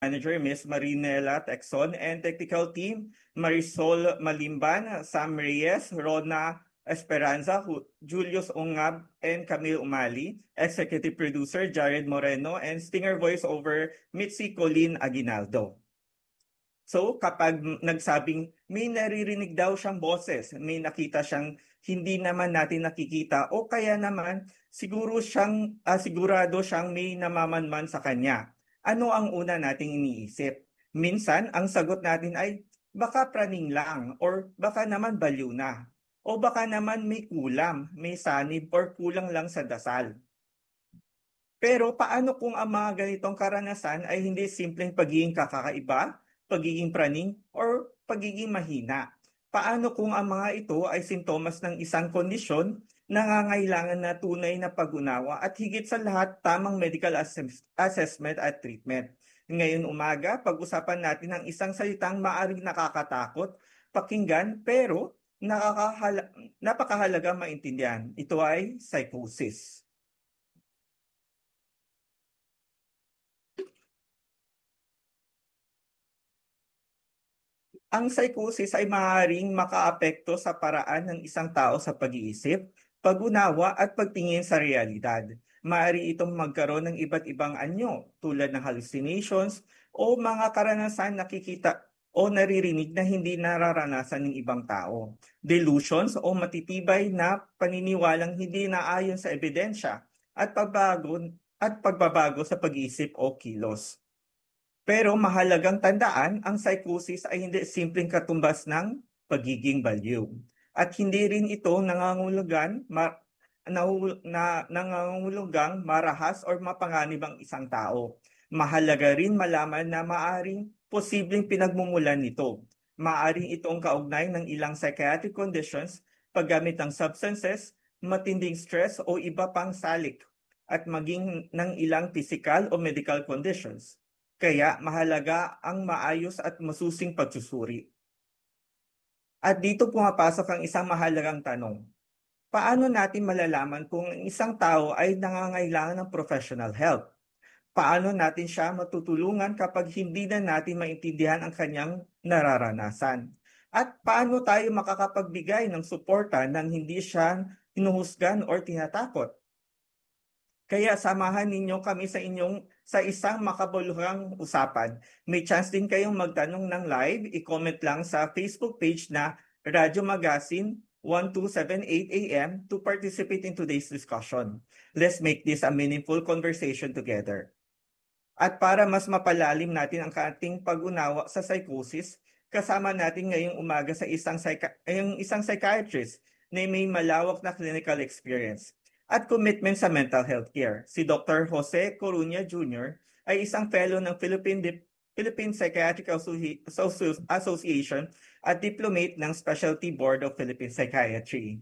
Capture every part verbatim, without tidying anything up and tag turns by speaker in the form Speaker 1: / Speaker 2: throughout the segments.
Speaker 1: Manager Miz Marinela Texon and technical team Marisol Malimban, Sam Reyes, Rona Esperanza, Julius Ungab, and Camille Umali, executive producer Jared Moreno, and stinger voiceover Mitzi Colleen Aguinaldo. So kapag nagsabing may naririnig daw siyang boses, may nakita siyang hindi naman natin nakikita, o kaya naman siguro siyang uh, sigurado siyang may namamanman sa kanya, ano ang una nating iniisip? Minsan ang sagot natin ay baka praning lang, or baka naman baliw na, o baka naman may kulam, may sanib, or kulang lang sa dasal. Pero paano kung ang mga ganitong karanasan ay hindi simpleng pagiging kakaiba, pagiging praning, or pagiging mahina? Paano kung ang mga ito ay sintomas ng isang kondisyon na nangangailangan na tunay na pag-unawa at higit sa lahat tamang medical assess- assessment at treatment? Ngayon umaga, pag-usapan natin ang isang salitang maaaring nakakatakot pakinggan pero nakakahala- napakahalaga maintindihan. Ito ay psychosis. Ang psychosis ay maaaring makaapekto sa paraan ng isang tao sa pag-iisip, pag-unawa at pagtingin sa realidad. Maaari itong magkaroon ng iba't ibang anyo tulad ng hallucinations o mga karanasan nakikita o naririnig na hindi nararanasan ng ibang tao. Delusions o matitibay na paniniwalang hindi naayon sa ebidensya at pagbabago at pagbabago sa pag-iisip o kilos. Pero mahalagang tandaan, ang psychosis ay hindi simpleng katumbas ng pagiging baliw. At hindi rin ito nangangulugan, ma, na, na, nangangulugang marahas o mapanganib ang isang tao. Mahalaga rin malaman na maaring posibleng pinagmumulan nito. Maaring itong kaugnay ng ilang psychiatric conditions, paggamit ng substances, matinding stress o iba pang salik, at maging ng ilang physical o medical conditions. Kaya mahalaga ang maayos at masusing pagsusuri. At dito pumapasok ang isang mahalagang tanong. Paano natin malalaman kung ang isang tao ay nangangailangan ng professional help? Paano natin siya matutulungan kapag hindi na natin maintindihan ang kanyang nararanasan? At paano tayo makakapagbigay ng suporta nang hindi siya hinuhusgan o tinatakot? Kaya samahan ninyo kami sa inyong sa isang makabuluhang usapan. May chance din kayong magtanong ng live, i-comment lang sa Facebook page na Radyo Magazine one two seven eight A M to participate in today's discussion. Let's make this a meaningful conversation together. At para mas mapalalim natin ang ating pag-unawa sa psychosis, kasama natin ngayong umaga sa isang, psychi- yung isang psychiatrist na may malawak na clinical experience at commitment sa mental health care. Si Doctor Jose Coruña Junior ay isang fellow ng Philippine, Dip- Philippine Psychiatric Associ- Associ- Association at diplomate ng Specialty Board of Philippine Psychiatry.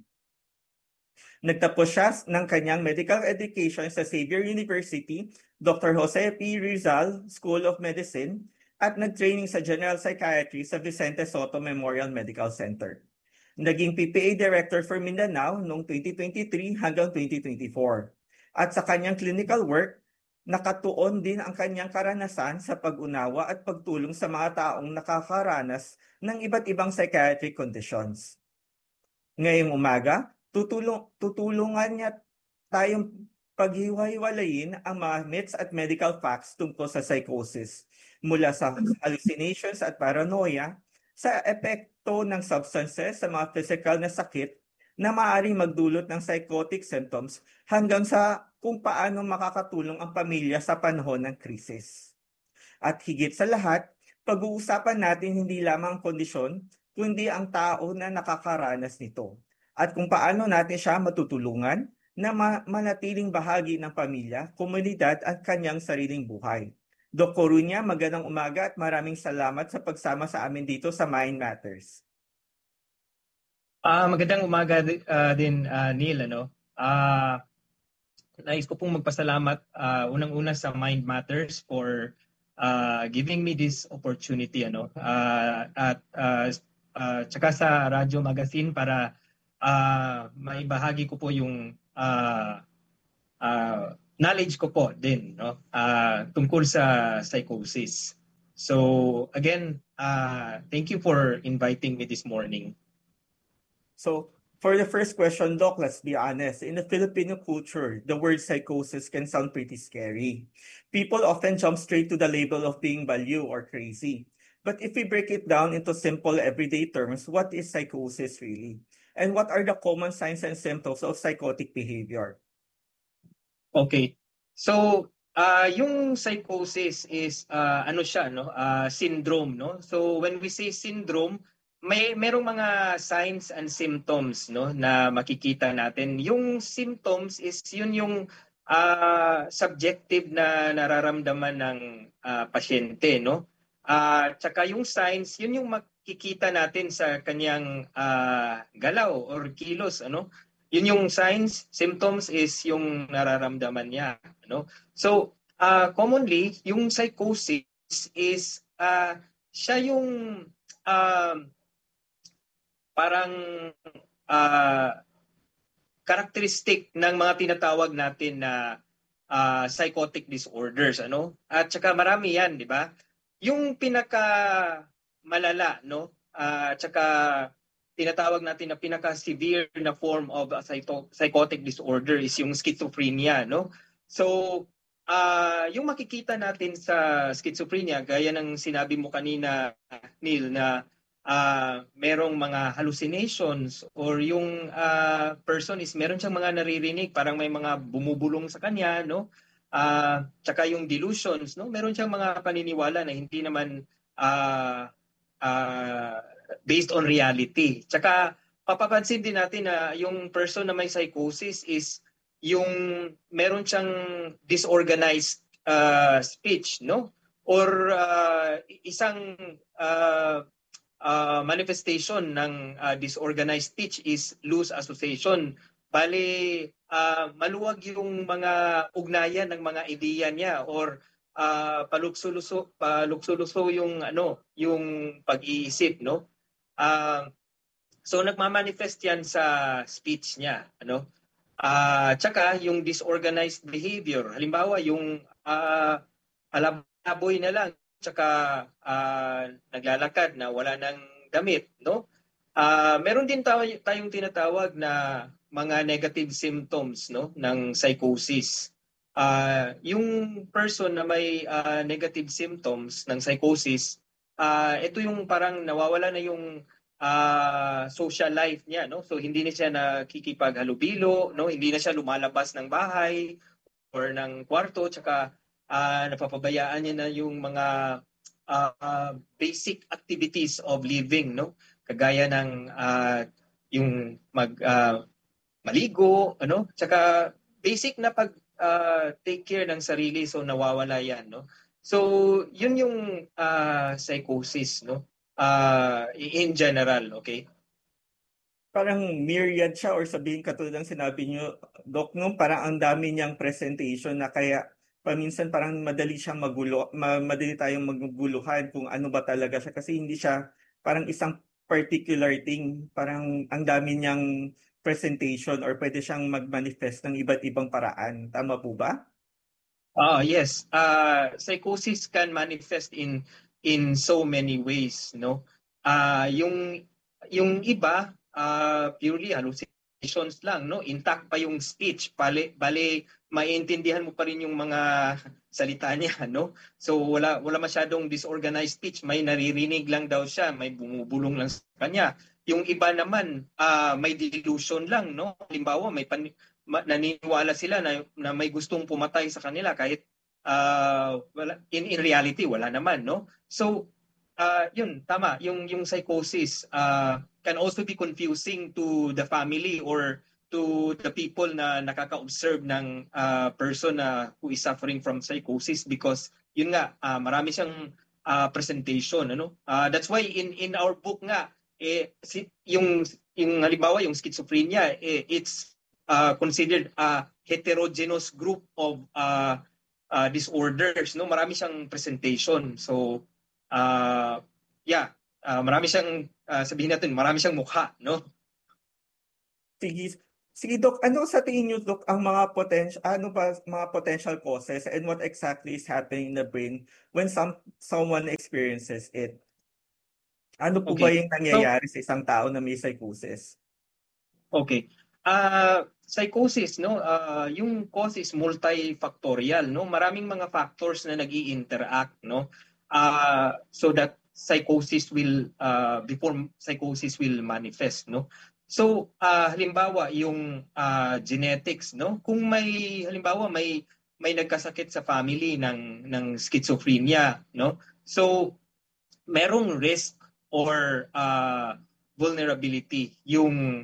Speaker 1: Nagtapos siya ng kanyang medical education sa Xavier University, Doctor Jose P. Rizal School of Medicine, at nag-training sa General Psychiatry sa Vicente Soto Memorial Medical Center. Naging P P A Director for Mindanao noong twenty twenty-three hanggang twenty twenty-four. At sa kanyang clinical work, nakatuon din ang kanyang karanasan sa pag-unawa at pagtulong sa mga taong nakakaranas ng iba't ibang psychiatric conditions. Ngayong umaga, tutulong, tutulungan niya tayong paghiwa-hiwalayin ang mga myths at medical facts tungkol sa psychosis, mula sa hallucinations at paranoia, sa epekto ng substances sa mga physical na sakit na maaaring magdulot ng psychotic symptoms hanggang sa kung paano makakatulong ang pamilya sa panahon ng krisis. At higit sa lahat, pag-uusapan natin hindi lamang ang kondisyon, kundi ang tao na nakakaranas nito at kung paano natin siya matutulungan na ma- manatiling bahagi ng pamilya, komunidad at kanyang sariling buhay. Doc Coruña, magandang umaga at maraming salamat sa pagsama sa amin dito sa Mind Matters.
Speaker 2: Uh, magandang umaga uh, din, uh, Neil. Ano? Uh, nais ko pong magpasalamat uh, unang-una sa Mind Matters for uh, giving me this opportunity. Ano? Uh, at uh, uh, tsaka sa Radyo Magazine para uh, maibahagi ko po yung uh, uh, knowledge ko po din, no? uh, tungkol sa psychosis. So again, uh, thank you for inviting me this morning.
Speaker 1: So, for the first question, Doc, let's be honest. In the Filipino culture, the word psychosis can sound pretty scary. People often jump straight to the label of being baliw or crazy. But if we break it down into simple everyday terms, what is psychosis really? And what are the common signs and symptoms of psychotic behavior?
Speaker 2: Okay. So, uh, yung psychosis is uh, ano siya, no? Uh, syndrome, no? So, when we say syndrome, may merong mga signs and symptoms, no, na makikita natin. Yung symptoms is yun yung uh, subjective na nararamdaman ng uh, pasyente, no? Uh, tsaka yung signs, yun yung makikita natin sa kanyang uh, galaw or kilos, ano? Yun yung signs, symptoms is yung nararamdaman niya, no? So, uh, commonly, yung psychosis is uh, siya yung uh, parang uh, characteristic ng mga tinatawag natin na uh, psychotic disorders, ano? At saka marami 'yan, di ba? Yung pinaka malala, no? Uh, at saka tinatawag natin na pinaka-severe na form of a psychotic disorder is yung schizophrenia, no? So, uh, yung makikita natin sa schizophrenia, gaya ng sinabi mo kanina, Neil, na uh, merong mga hallucinations or yung uh, person is meron siyang mga naririnig, parang may mga bumubulong sa kanya, no? Uh, tsaka yung delusions, no? Meron siyang mga paniniwala na hindi naman uh, uh, based on reality. Tsaka papapansin din natin na yung person na may psychosis is yung meron siyang disorganized uh, speech, no? Or uh, isang uh, uh, manifestation ng uh, disorganized speech is loose association. Bali, uh, maluwag yung mga ugnayan ng mga ideya niya or uh, paluksuluso paluksuluso yung ano, yung pag-iisip, no? Uh, so nagmamanifest yan sa speech niya, ano? Uh, tsaka yung disorganized behavior. Halimbawa, yung uh, alaboy na lang, tsaka uh, naglalakad na wala nang damit, no? Uh, meron din tayo, tayong tinatawag na mga negative symptoms, no, ng psychosis. Uh, yung person na may uh, negative symptoms ng psychosis, uh, ito yung parang nawawala na yung uh, social life niya, no? So hindi na siya nakikipaghalubilo, no? Hindi na siya lumalabas ng bahay or ng kwarto, tsaka uh, napapabayaan niya na yung mga uh, uh, basic activities of living, no? Kagaya ng uh, yung mag uh, maligo, ano? Tsaka basic na pag uh, take care ng sarili, so nawawala yan, no? So yun yung uh, psychosis, no? Uh, in general, okay?
Speaker 1: Parang myriad siya or sabihin katulad ng sinabi niyo, Doc, no? Parang ang dami niyang presentation na kaya paminsan parang madali siyang magulo, ma- madali tayong maguguluhan kung ano ba talaga siya kasi hindi siya parang isang particular thing, parang ang dami niyang presentation or pwede siyang mag-manifest ng iba't ibang paraan. Tama po ba?
Speaker 2: Ah, yes. Uh, psychosis can manifest in in so many ways, no? Ah, uh, yung yung iba uh, purely hallucinations lang, no? Intact pa yung speech, bale bale maiintindihan mo pa rin yung mga salita niya, no? So wala wala masyadong disorganized speech, may naririnig lang daw siya, may bumubulong lang sa kanya. Yung iba naman uh, may delusion lang, no? Halimbawa, may pan- naniniwala sila na, na may gustong pumatay sa kanila kahit uh, wala, in, in reality wala naman, no? So uh, yun, tama, yung yung psychosis uh, can also be confusing to the family or to the people na nakaka-observe ng uh, person na who is suffering from psychosis because yun nga uh, marami siyang uh, presentation, ano? Uh, that's why in in our book nga eh si, yung yung halimbawa yung schizophrenia eh, it's Uh, considered a heterogeneous group of uh, uh, disorders, no? Marami siyang presentation. So uh, yeah, uh, marami siyang uh, sabihin natin, marami siyang mukha, no?
Speaker 1: Sige. Sige, Doc, ano sa tingin niyo, Doc, ang mga potential, ano ba mga potential causes and what exactly is happening in the brain when some someone experiences it? Ano po ba
Speaker 2: Okay.
Speaker 1: yung
Speaker 2: So,
Speaker 1: nangyayari sa isang tao na may psychosis?
Speaker 2: okay. Ah, psychosis, no? Ah, yung cause is multifactorial, no? Maraming mga factors na nag-i-interact, no? Ah, so that psychosis will uh, before psychosis will manifest, no? So, ah, halimbawa yung ah, genetics, no? Kung may halimbawa may may nagkasakit sa family ng ng schizophrenia, no? So, merong risk or uh, vulnerability yung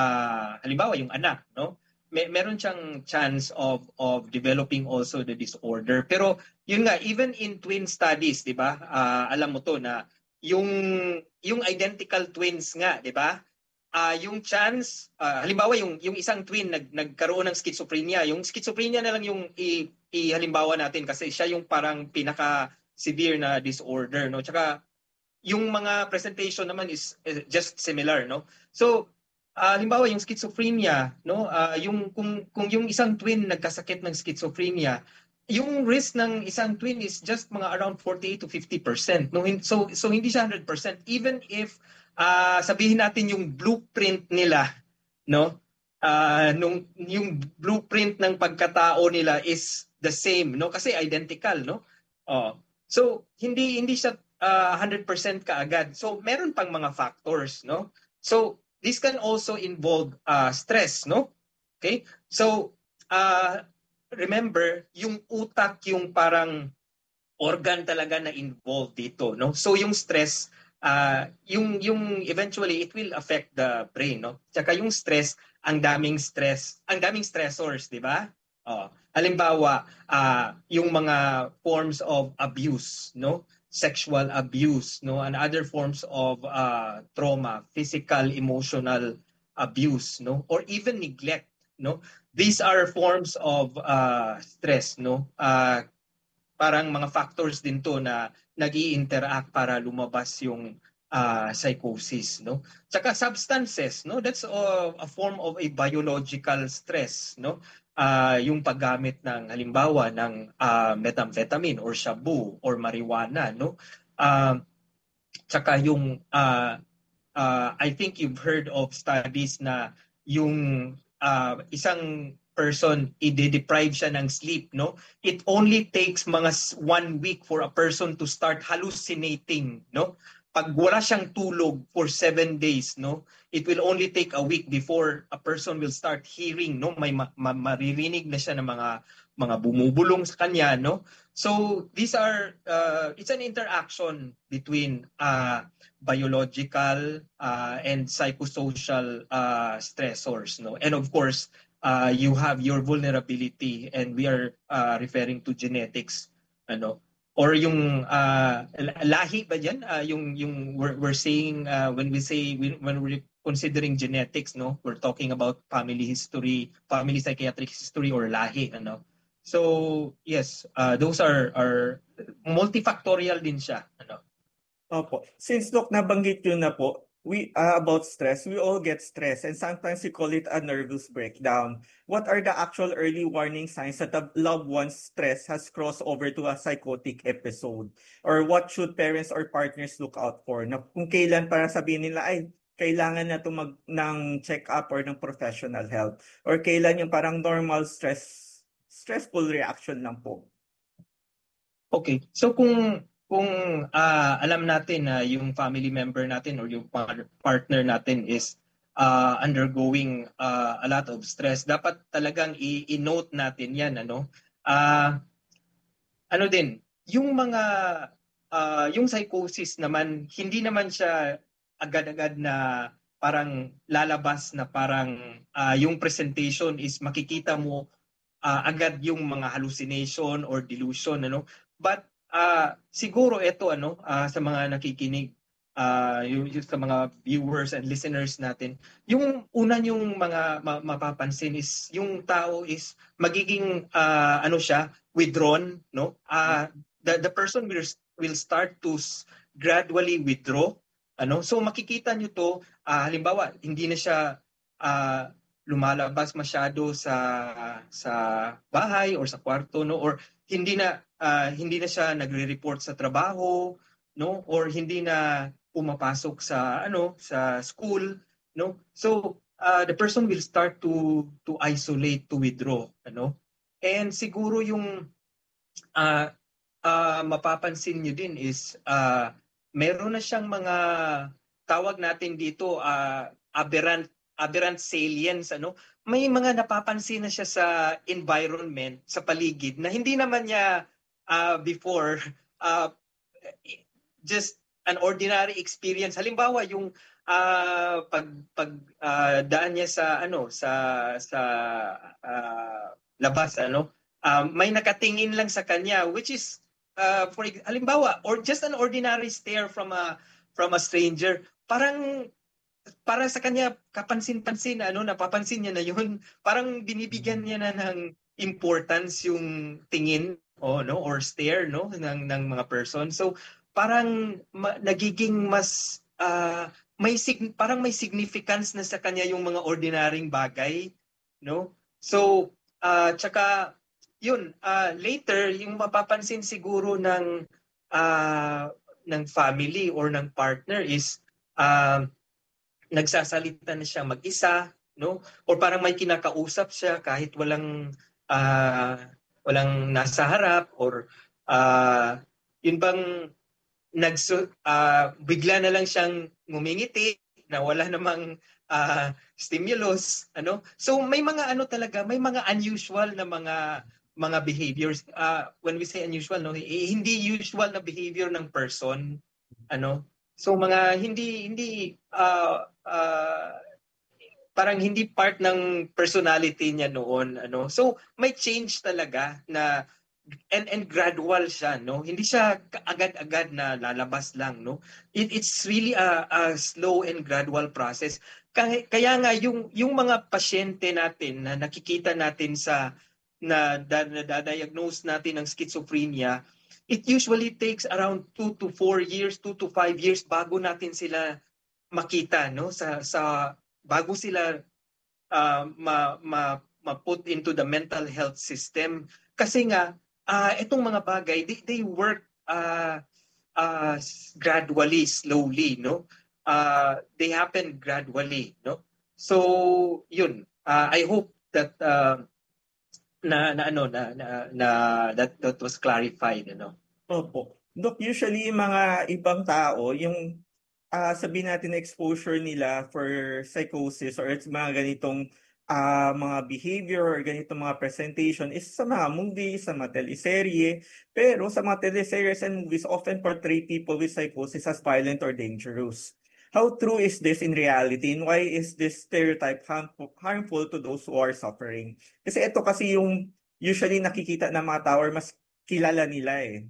Speaker 2: uh, halimbawa yung anak, no? May meron siyang chance of of developing also the disorder. Pero yun nga, even in twin studies, 'di ba? Uh, alam mo to na yung yung identical twins nga, 'di ba? Uh, yung chance, uh, halimbawa yung yung isang twin nag nagkaroon ng schizophrenia, yung schizophrenia na lang yung i, i halimbawa natin kasi siya yung parang pinaka severe na disorder, no? Tsaka yung mga presentation naman is, is just similar, no? So, uh, halimbawa yung schizophrenia, no? Uh, yung kung kung yung isang twin nagkasakit ng schizophrenia, yung risk ng isang twin is just mga around forty-eight to fifty percent. No? So so hindi siya one hundred percent even if uh, sabihin natin yung blueprint nila, no? Uh, nung yung blueprint ng pagkatao nila is the same, no? Kasi identical, no? Oh. So hindi hindi siya uh, one hundred percent kaagad. So meron pang mga factors, no? So this can also involve uh, stress, no? Okay? So uh, remember, yung utak yung parang organ talaga na involved dito, no? So yung stress uh, yung yung eventually it will affect the brain, no? Tsaka yung stress, ang daming stress, ang daming stressors, di ba? Oh, halimbawa, uh, yung mga forms of abuse, no? Sexual abuse, no? And other forms of uh, trauma, physical, emotional abuse, no? Or even neglect, no? These are forms of uh, stress, no? Uh, parang mga factors din to na nag-i-interact para lumabas yung uh, psychosis, no? Tsaka substances, no? That's a, a form of a biological stress, no? Uh, yung paggamit ng halimbawa ng uh, methamphetamine or shabu or marijuana, no? Uh, tsaka yung uh, uh, I think you've heard of studies na yung uh, isang person i-deprive siya ng sleep, no? It only takes mga one week for a person to start hallucinating, no? Pag wala siyang tulog for seven days, no? It will only take a week before a person will start hearing, no? May ma- ma- maririnig na siya ng mga mga bumubulong sa kanya, no? So these are uh, it's an interaction between uh, biological uh, and psychosocial uh, stressors, no? And of course, uh, you have your vulnerability, and we are uh, referring to genetics, ano? Or yung uh, lahi ba diyan? Uh, yung yung we're, we're saying uh, when we say when we're considering genetics, no? We're talking about family history, family psychiatric history or lahi, ano? So, yes, uh, those are are multifactorial din siya, ano?
Speaker 1: Opo. Since Doc nabanggit yun na po, we uh, about stress, we all get stress and sometimes we call it a nervous breakdown. What are the actual early warning signs that a loved one's stress has crossed over to a psychotic episode? Or what should parents or partners look out for? Na kung kailan para sabihin nila, ay, kailangan na ito mag, ng check-up or ng professional help? Or kailan yung parang normal stress, stressful reaction lang po?
Speaker 2: Okay. So kung kung uh, alam natin na yung family member natin or yung par- partner natin is uh, undergoing uh, a lot of stress, dapat talagang i-note natin 'yan, ano? Uh, ano din, yung mga uh, yung psychosis naman, hindi naman siya agad-agad na parang lalabas na parang uh, yung presentation is makikita mo uh, agad yung mga hallucination or delusion, ano? But uh, siguro ito, ano, uh, sa mga nakikinig, uh, yung, yung sa mga viewers and listeners natin, yung una yung mga ma- mapapansin is yung tao is magiging uh, ano siya, withdrawn, no? Uh, the the person will will start to gradually withdraw, ano? So makikita niyo to, uh, halimbawa, hindi na siya uh, lumalabas masyado sa sa bahay or sa kwarto, no, or hindi na uh, hindi na siya nagre-report sa trabaho, no, or hindi na pumapasok sa ano sa school, no. So uh, the person will start to to isolate, to withdraw, ano. And siguro yung uh, uh, mapapansin nyo din is uh, meron na siyang mga tawag natin dito uh, aberrant aberrant salience, ano. May mga napapansin na siya sa environment, sa paligid, na hindi naman niya uh, before uh, just an ordinary experience. Halimbawa, yung uh, pag pag uh, daan niya sa ano sa sa uh, labas, ano, uh, may nakatingin lang sa kanya, which is uh, for halimbawa, or just an ordinary stare from a from a stranger, parang para sa kanya kapansin-pansin, ano, napapansin niya na yun, parang binibigyan niya na ng importance yung tingin, o no, or stare, no, ng ng mga person. So parang ma- nagiging mas uh, may sig- parang may significance na sa kanya yung mga ordinaryong bagay, no. So uh, tsaka yun, uh, later yung mapapansin siguro ng uh, ng family or ng partner is uh, nagsasalita na siya mag-isa, no? Or parang may kinakausap siya kahit walang uh, walang nasa harap, or uh, yun bang nagsu uh, bigla na lang siyang ngumingiti na wala namang uh, stimulus, ano? So may mga ano talaga, may mga unusual na mga mga behaviors. Uh, when we say unusual, no, eh, hindi usual na behavior ng person, ano? So mga hindi hindi uh, uh, parang hindi part ng personality niya noon, ano. So may change talaga na and and gradual siya, no. Hindi siya agad-agad na lalabas lang, no. It, it's really a, a slow and gradual process. Kaya, kaya nga yung yung mga pasyente natin na nakikita natin sa na, na, na, na diagnose natin ng schizophrenia, it usually takes around two to four years, two to five years bago natin sila makita, no, sa sa bago sila uh, ma, ma, ma put into the mental health system. Kasi nga uh, itong mga bagay, they, they work uh, uh, gradually, slowly, no. Uh, they happen gradually, no. So yun, uh, I hope that uh, na na ano na na, na that that was clarified, ano.
Speaker 1: Opo. Dok, usually yung mga ibang tao, yung uh, sabihin natin na exposure nila for psychosis or it's mga ganitong uh, mga behavior or ganitong mga presentation is sa mga movies, sa mga teleserye. Pero sa mga teleseries and movies often portray people with psychosis as violent or dangerous. How true is this in reality, and why is this stereotype harmful, harmful to those who are suffering? Kasi ito kasi yung usually nakikita ng mga tao or mas kilala nila eh.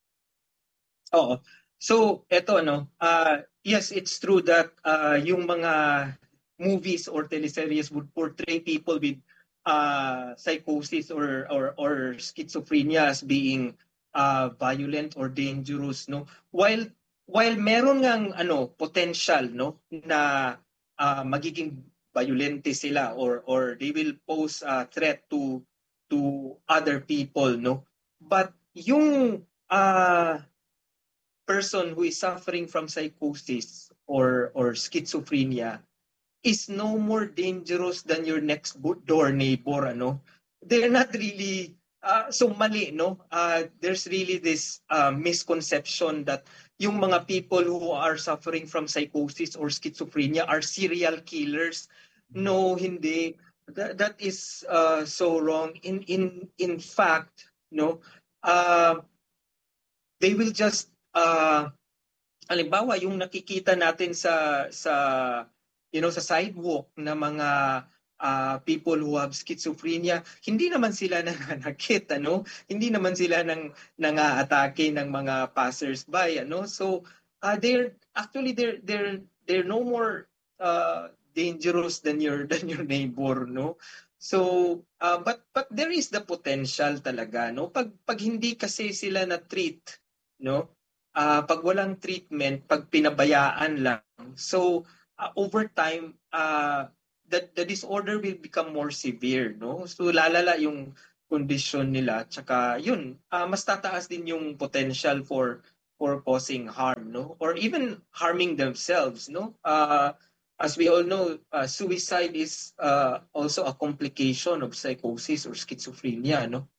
Speaker 2: Oo. So, eto, no, uh, yes, it's true that uh, yung mga movies or teleseries would portray people with uh, psychosis or, or, or schizophrenia as being uh, violent or dangerous, no? While while meron ngang ano potential, no, na uh, magiging violente sila, or or they will pose a threat to to other people, no? But yung uh, person who is suffering from psychosis or or schizophrenia is no more dangerous than your next door neighbor, ano. They're not really uh, so mali, no. Uh, there's really this uh, misconception that yung mga people who are suffering from psychosis or schizophrenia are serial killers. No, hindi. That, that is uh, so wrong. In in in fact, no, uh, they will just uh, halimbawa yung nakikita natin sa sa you know sa sidewalk na mga uh, people who have schizophrenia, hindi naman sila nananakit, ano, hindi naman sila nang nangaatake ng mga passers-by, ano. So uh, they're actually they're they're they're no more uh, dangerous than your than your neighbor, no. So uh, but but there is the potential talaga, no, pag pag hindi kasi sila na treat, no. Uh, pag walang treatment, pag pinabayaan lang, so uh, over time uh, the, the disorder will become more severe, no? So lalala yung kondisyon nila, tsaka yun, uh, mas tataas din yung potential for for causing harm, no? Or even harming themselves, no? Uh, as we all know, uh, suicide is uh, also a complication of psychosis or schizophrenia, no?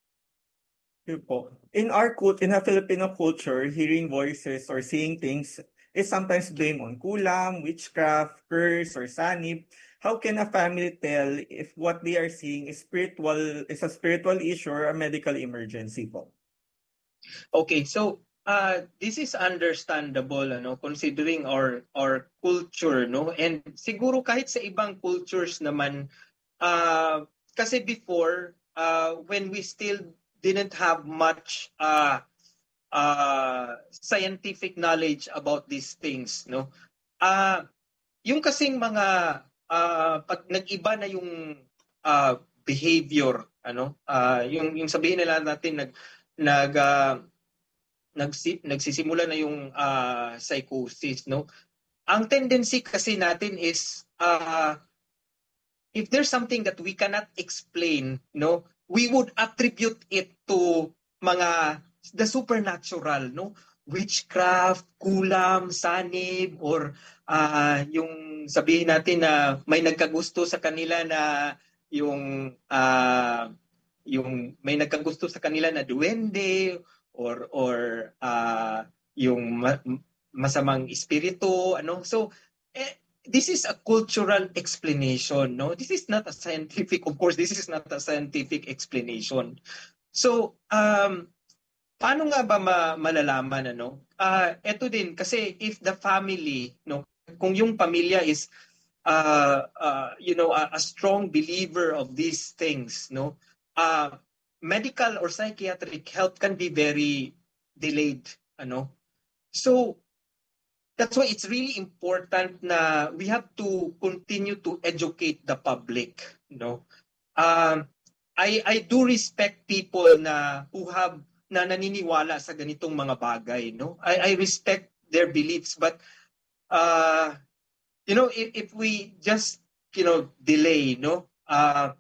Speaker 1: Yun po. In our cult, in a Filipino culture, hearing voices or seeing things is sometimes blamed on kulam, witchcraft, curse, or sanib. How can a family tell if what they are seeing is spiritual, is a spiritual issue or a medical emergency po?
Speaker 2: Okay, so uh, this is understandable, ano, considering our our culture, no, and siguro kahit sa ibang cultures naman, uh, kasi before, uh, when we still didn't have much uh, uh, scientific knowledge about these things, no, uh, yung kasing mga uh, pag nag-iba na yung uh, behavior, ano, uh, yung yung sabihin nila natin nag nag uh, nagsi, nagsisimula na yung uh, psychosis, no? Ang tendency kasi natin is uh, if there's something that we cannot explain, no, we would attribute it to mga the supernatural, no? Witchcraft, kulam, sanib, or uh, yung sabihin natin na may nagkagusto sa kanila na yung uh, yung may nagkagusto sa kanila na duwende or or uh, yung ma- masamang espiritu, ano. So eh, this is a cultural explanation, no? This is not a scientific, of course, this is not a scientific explanation. So, um, paano nga ba ma- malalaman, ano? Uh, eto din, kasi if the family, no, kung yung pamilya is, uh, uh, you know, a, a strong believer of these things, no, uh, medical or psychiatric help can be very delayed, ano? So, that's why it's really important na we have to continue to educate the public, no? Um, I I do respect people na who have na naniniwala sa ganitong mga bagay, no? I I respect their beliefs, but uh you know, if, if we just, you know, delay, no? Uh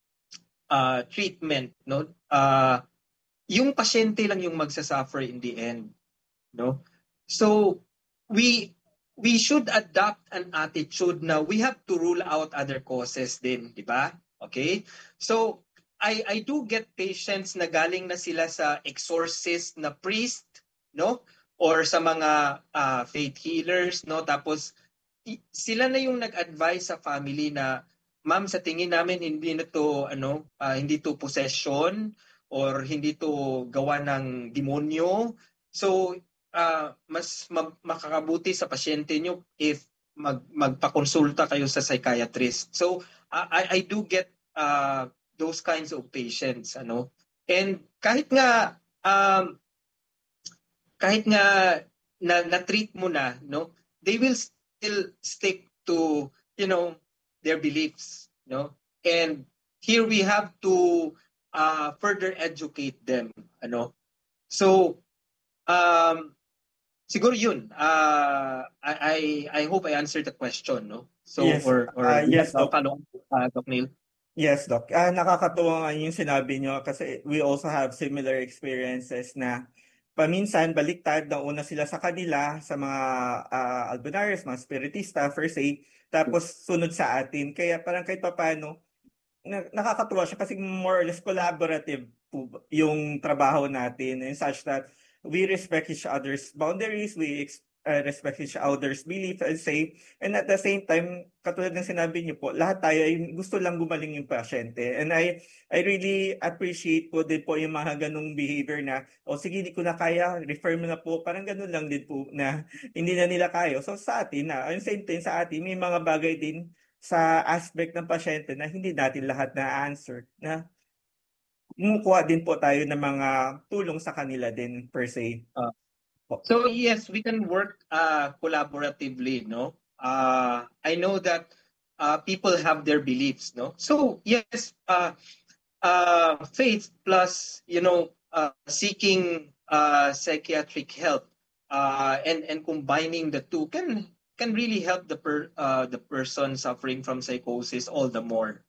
Speaker 2: uh treatment, no? Uh yung pasyente lang yung magsasuffer in the end, no? So we we should adopt an attitude na we have to rule out other causes din, di ba? Okay? So I I do get patients na galing na sila sa exorcist na priest, no? Or sa mga uh, faith healers, no? Tapos i- sila na yung nag-advise sa family na, ma'am, sa tingin namin hindi na to ano, uh, hindi to possession or hindi to gawa ng demonyo. So uh, mas ma- makakabuti sa pasyente nyo if mag magpakonsulta kayo sa psychiatrist. So uh, I I do get uh, those kinds of patients, ano. And kahit nga um, kahit nga na, na-treat mo na, no, they will still stick to, you know, their beliefs, no. And here we have to uh, further educate them, ano. So um siguro yun. Uh, I, I I hope I answered the question, no? So,
Speaker 1: Yes,
Speaker 2: or, or
Speaker 1: uh, yes, Doc.
Speaker 2: follow, uh, Doc Neil?
Speaker 1: Yes, Doc. Ah, nakakatuwa nga yung sinabi nyo kasi we also have similar experiences na paminsan baliktad na una sila sa kanila, sa mga uh, albunarios, mga spiritista, first aid, tapos sunod sa atin. Kaya parang kahit papano, na- nakakatuwa siya kasi more or less collaborative po ba- yung trabaho natin and such that we respect each other's boundaries, we ex- uh, respect each other's beliefs and say, and at the same time, katulad ng sinabi niyo po, lahat tayo ay gusto lang gumaling yung pasyente. And I I really appreciate po din po yung mga ganung behavior na, o sige, hindi ko na kaya, refer mo na po. Parang ganun lang din po na hindi na nila kaya. So sa atin na, ang same thing sa atin, may mga bagay din sa aspect ng pasyente na hindi natin lahat na answer na kumukuha din po tayo ng mga tulong sa kanila din per se.
Speaker 2: Uh,
Speaker 1: Po.
Speaker 2: so yes, we can work uh, collaboratively, no? Uh, I know that uh, people have their beliefs, no? So yes, uh, uh, faith plus, you know, uh, seeking uh, psychiatric help uh, and and combining the two can can really help the per, uh, the person suffering from psychosis all the more.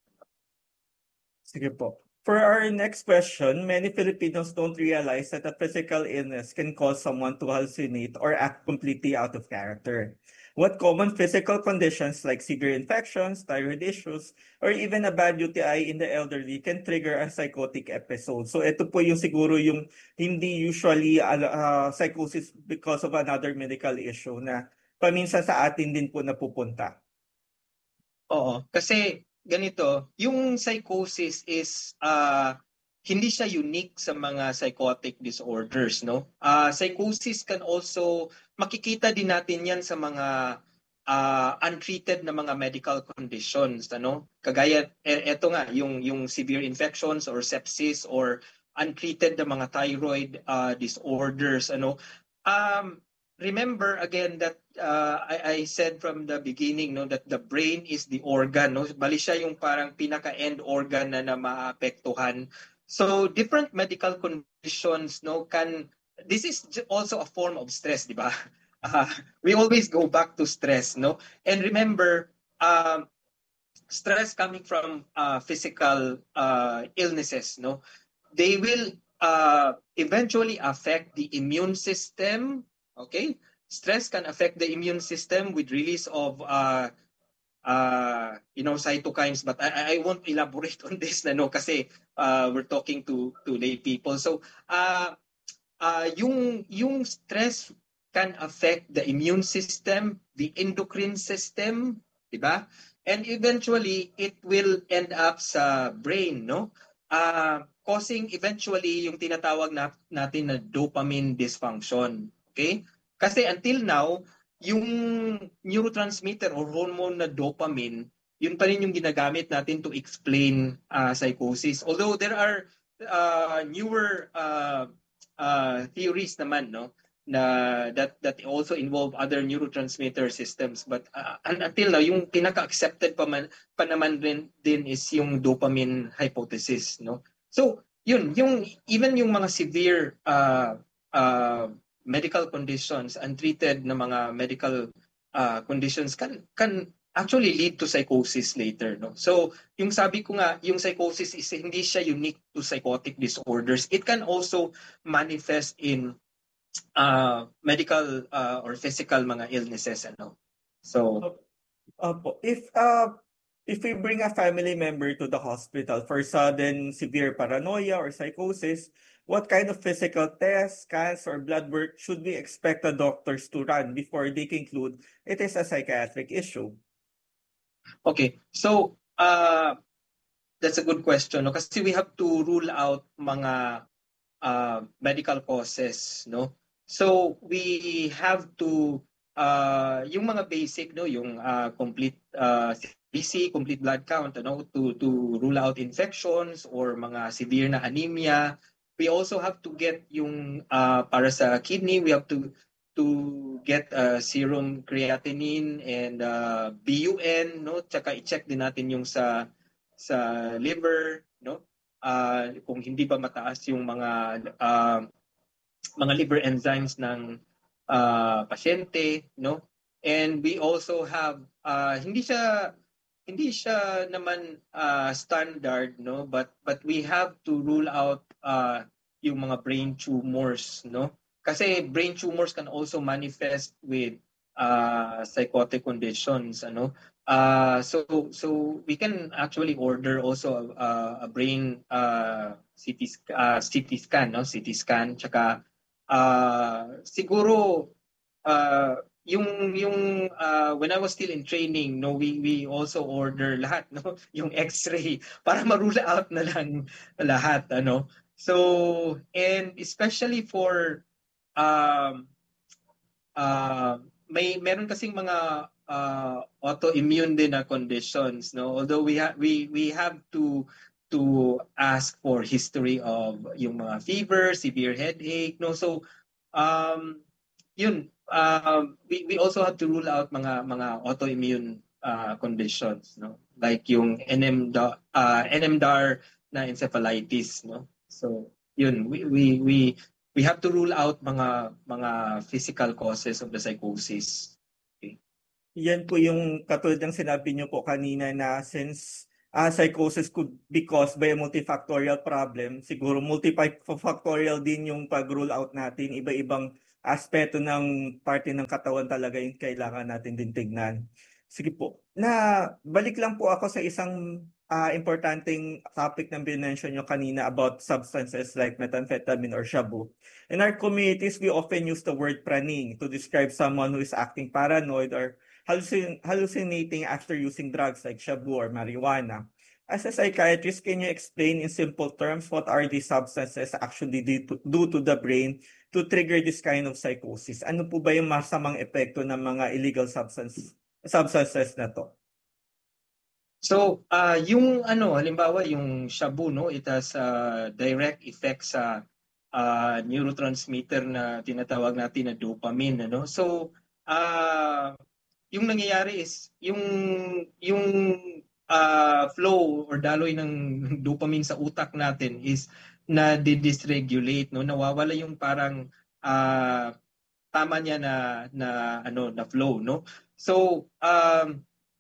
Speaker 1: Sige po. For our next question, many Filipinos don't realize that a physical illness can cause someone to hallucinate or act completely out of character. What common physical conditions like severe infections, thyroid issues, or even a bad U T I in the elderly can trigger a psychotic episode? So ito po yung siguro yung hindi usually uh, uh, psychosis because of another medical issue na paminsan sa atin din po napupunta.
Speaker 2: Oo, kasi ganito, yung psychosis is uh, hindi siya unique sa mga psychotic disorders, no? Uh, psychosis can also, makikita din natin yan sa mga uh, untreated na mga medical conditions, ano? Kagaya, e- eto nga, yung, yung severe infections or sepsis or untreated na mga thyroid uh, disorders, ano? Um, remember again that uh, I, I said from the beginning, no, that the brain is the organ, no, bali siya yung parang pinaka end organ na, na maapektuhan. So different medical conditions, no, can, this is also a form of stress, di ba? Uh, we always go back to stress, no, and remember, um, stress coming from uh, physical uh, illnesses, no, they will uh, eventually affect the immune system. Okay, stress can affect the immune system with release of uh, uh, you know, cytokines, but I, I won't elaborate on this na, no, kasi uh, we're talking to to lay people. So uh, uh, yung yung stress can affect the immune system, the endocrine system, di ba? And eventually it will end up sa brain, no? Uh, causing eventually yung tinatawag na, natin na dopamine dysfunction. Okay? Kasi until now, yung neurotransmitter or hormone na dopamine, yun pa rin yung ginagamit natin to explain uh, psychosis. Although there are uh, newer uh, uh, theories naman, no, na that that also involve other neurotransmitter systems, but uh, until now yung pinaka-accepted pa man pa naman din, din is yung dopamine hypothesis, no. So yun, yung even yung mga severe uh, uh, medical conditions, untreated na mga medical uh, conditions can can actually lead to psychosis later, no. So yung sabi ko nga, yung psychosis is hindi siya unique to psychotic disorders. It can also manifest in uh, medical uh, or physical mga illnesses, ano. So
Speaker 1: Opo. If uh if we bring a family member to the hospital for sudden severe paranoia or psychosis, what kind of physical tests, scans, or blood work should we expect the doctors to run before they conclude it is a psychiatric issue?
Speaker 2: okay, so uh, that's a good question, no? Kasi we have to rule out mga uh, medical causes, no? So we have to uh, yung mga basic, no, yung uh, complete uh, C B C, complete blood count, ano, to to rule out infections or mga severe na anemia. We also have to get yung uh, para sa kidney, we have to to get uh, serum creatinine and uh, B U N, no, tsaka i-check din natin yung sa sa liver, no, uh, kung hindi ba mataas yung mga uh, mga liver enzymes ng uh, pasyente, no, and we also have uh, hindi siya hindi siya naman uh, standard, no, but but we have to rule out uh, yung mga brain tumors, no, kasi brain tumors can also manifest with uh, psychotic conditions, ano. Uh, so so we can actually order also a, a brain uh, C T uh, C T scan, no, C T scan, tsaka uh, siguro uh, yung yung uh, when I was still in training, no, we we also order lahat, no, yung X-ray para ma-rule out na lang lahat, ano. So and especially for um uh, may meron kasing mga uh, autoimmune din na conditions, no, although we have we we have to to ask for history of yung mga fever, severe headache, no. So um yun, um we we also have to rule out mga mga autoimmune uh, conditions, no, like yung N M D A R, uh, N M D A R na encephalitis, no. So yun, we we we we have to rule out mga mga physical causes of the psychosis. Okay.
Speaker 1: Yan po yung katulad ng sinabi niyo po kanina na since uh, psychosis could be caused by a multifactorial problem, siguro multifactorial din yung pag-rule out natin. Iba-ibang aspeto ng parte ng katawan talaga yung kailangan natin din tignan. Sige po. Na balik lang po ako sa isang uh, importanteng topic na binention nyo kanina about substances like methamphetamine or shabu. In our communities, we often use the word praning to describe someone who is acting paranoid or hallucin- hallucinating after using drugs like shabu or marijuana. As a psychiatrist, can you explain in simple terms what are these substances actually do to, do to the brain to trigger this kind of psychosis? Ano po ba yung masamang epekto ng mga illegal substance, substances na to?
Speaker 2: So, uh, yung ano, halimbawa yung shabu, no, it has a direct effect sa uh, neurotransmitter na tinatawag natin na dopamine, ano. So, uh, yung nangyayari is yung yung uh, flow or daloy ng dopamine sa utak natin is na dysregulate, no, nawawala yung parang uh, tama niya na na ano na flow, no. So um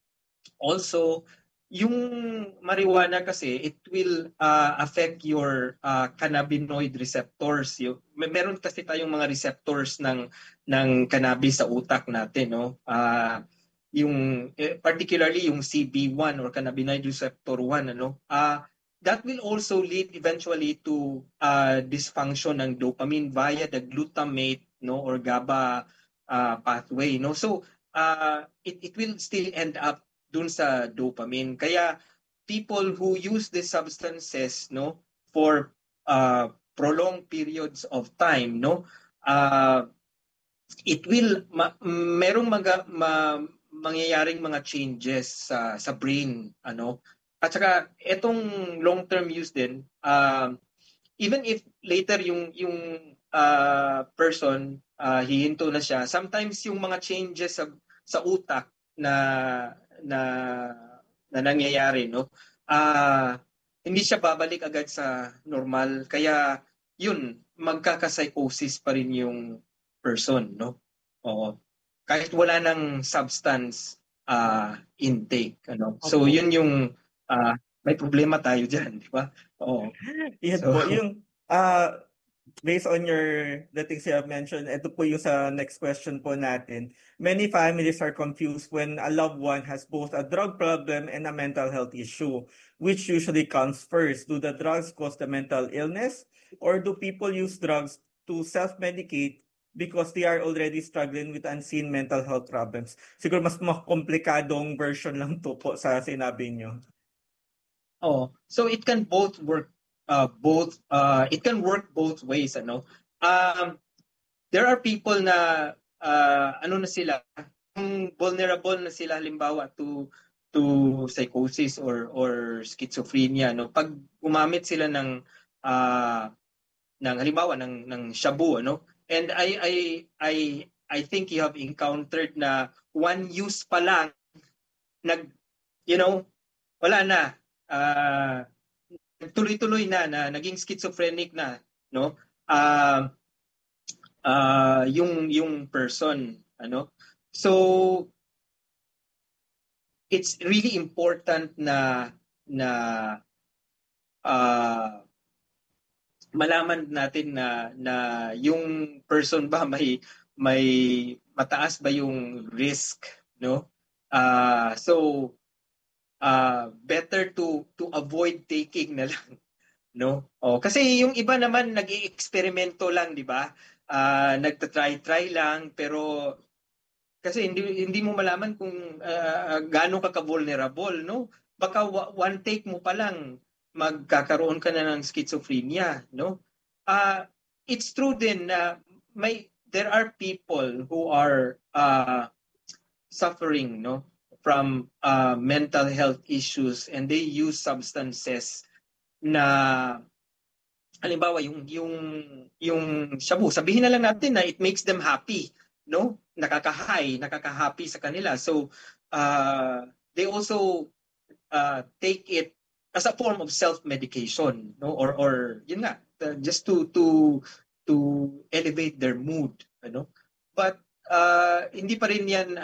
Speaker 2: also yung marijuana kasi it will uh, affect your uh, cannabinoid receptors. Yung, may meron kasi tayong mga receptors ng ng cannabis sa utak natin, no. Uh, yung eh, particularly yung C B one or cannabinoid receptor one, ano. Uh, that will also lead eventually to uh, dysfunction ng dopamine via the glutamate, no, or GABA uh, pathway, no. So uh, it it will still end up dun sa dopamine. Kaya people who use these substances, no, for uh, prolonged periods of time, no, uh, it will ma- merong mga ma, mangyayaring mga changes sa sa brain, ano. At saka etong long term use din, uh, even if later yung yung uh, person uh, hihinto na siya, sometimes yung mga changes sa sa utak na na na nangyayari, no, ah uh, hindi siya babalik agad sa normal, kaya yun magkaka-psychosis pa rin yung person, no. Oo, kahit wala ng substance uh, intake, ano. So
Speaker 1: Opo.
Speaker 2: yun yung uh, may problema tayo diyan, di ba? Oo.
Speaker 1: Yan
Speaker 2: So
Speaker 1: po, yung uh, based on your the things you have mentioned, ito po yung sa next question po natin. Many families are confused when a loved one has both a drug problem and a mental health issue. Which usually comes first? Do the drugs cause the mental illness? Or do people use drugs to self-medicate because they are already struggling with unseen mental health problems? Siguro mas komplikadong version lang to po sa sinabi nyo.
Speaker 2: Oh, so it can both work uh both uh it can work both ways, ano. Um there are people na uh ano na sila, vulnerable na sila halimbawa to to psychosis or or schizophrenia, no. Pag gumamit sila ng uh ng halimbawa ng ng shabu, ano. And I I I I think you have encountered na one use pa lang nag you know wala na, uh, tuloy-tuloy na na naging schizophrenic na, no. Uh, uh, yung yung person, ano. So it's really important na na uh, malaman natin na na yung person ba may may mataas ba yung risk, no. Uh, so uh, better to to avoid taking na lang, no. Oh, kasi yung iba naman nag-i-eksperimento lang, di ba? Uh, nagta-try-try lang, pero kasi hindi hindi mo malaman kung uh, gaano ka ka-vulnerable, no. Baka one take mo pa lang magkakaroon ka na ng schizophrenia, no. Uh, it's true din na may there are people who are uh, suffering, no, from uh, mental health issues, and they use substances na halimbawa yung yung yung shabu, sabihin na lang natin na it makes them happy, no, nakaka-high, nakaka-happy sa kanila. So uh, they also uh, take it as a form of self-medication, no, or or yun nga, uh, just to to to elevate their mood, ano. But uh, hindi pa rin yan ano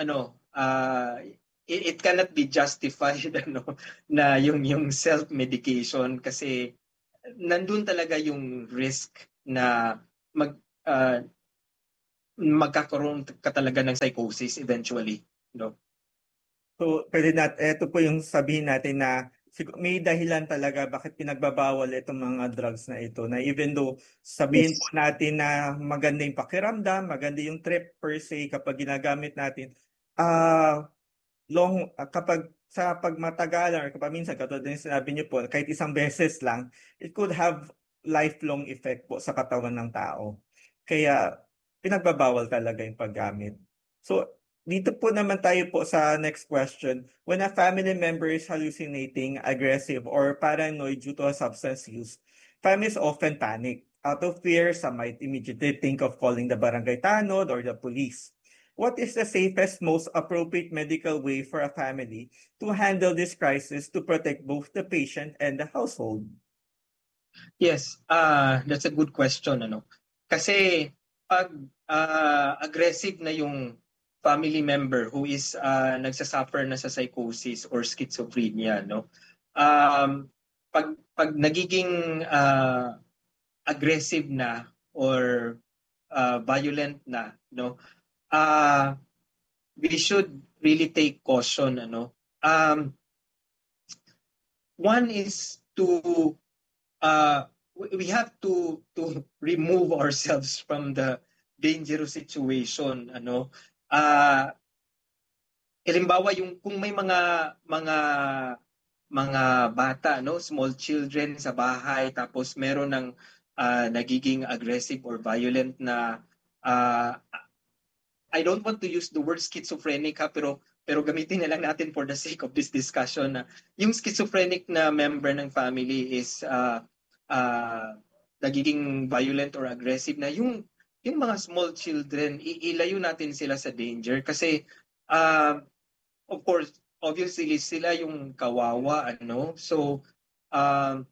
Speaker 2: uh, it, it cannot be justified ano, na yung, yung self-medication kasi nandun talaga yung risk na mag, uh, magkakaroon ka talaga ng psychosis eventually. No?
Speaker 1: So, pwede nat, eto po yung sabihin natin na may dahilan talaga bakit pinagbabawal itong mga drugs na ito. Na even though sabihin
Speaker 2: Yes.
Speaker 1: po natin na maganda yung pakiramdam, maganda yung trip per se kapag ginagamit natin, ah, long, ah, kapag sa pagmatagalan or kapag minsan, katulad din sinabi niyo po, kahit isang beses lang, it could have lifelong effect po sa katawan ng tao. Kaya pinagbabawal talaga yung paggamit. So, dito po naman tayo po sa next question. When a family member is hallucinating, aggressive, or paranoid due to a substance use, families often panic. Out of fear, some might immediately think of calling the barangay tanod or the police. What is the safest, most appropriate medical way for a family to handle this crisis to protect both the patient and the household?
Speaker 2: Yes, uh, that's a good question. Ano? Kasi pag uh, aggressive na yung family member who is uh, nagsasuffer na sa psychosis or schizophrenia, no? Um, pag, pag nagiging uh, aggressive na or uh, violent na, no? Uh, we should really take caution. Ano? Um, one is to uh, we have to to remove ourselves from the dangerous situation. Ano? Uh, halimbawa yung kung may mga mga mga bata, no, small children sa bahay, tapos meron ng uh, nagiging aggressive or violent na uh, I don't want to use the word schizophrenic ha, pero pero gamitin na lang natin for the sake of this discussion na yung schizophrenic na member ng family is uh, uh, nagiging violent or aggressive na yung yung mga small children, iilayo natin sila sa danger kasi uh, of course obviously sila yung kawawa, ano, so um,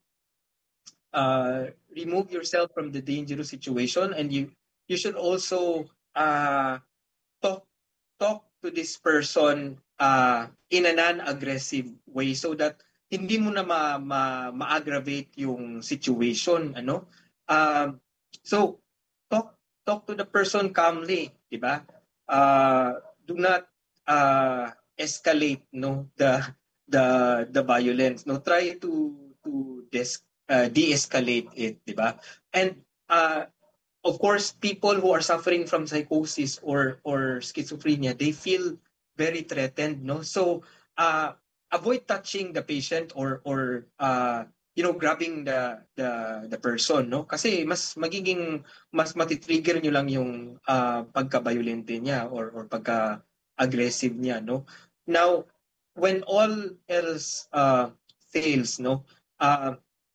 Speaker 2: uh, remove yourself from the dangerous situation, and you you should also uh, talk talk to this person uh, in a non-aggressive way so that hindi mo na ma, ma, ma-aggravate yung situation, ano. Uh, so talk talk to the person calmly, di ba? Uh, do not uh, escalate, no, the the the violence, no. Try to to des, uh, de-escalate it, di ba? And uh, of course, people who are suffering from psychosis or or schizophrenia, they feel very threatened, no? So, uh, avoid touching the patient or or uh, you know, grabbing the the the person, no? Kasi mas magiging mas matitrigger nyo lang yung uh, pagka-violente niya or or pagka-aggressive niya, no? Now, when all else uh, fails, no? Uh,